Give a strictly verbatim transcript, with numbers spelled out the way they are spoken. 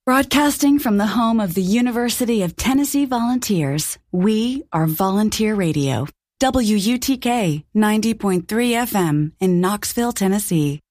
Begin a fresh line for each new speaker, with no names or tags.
Broadcasting from the home of the University of Tennessee Volunteers, we are Volunteer Radio. W U T K ninety point three F M in Knoxville, Tennessee.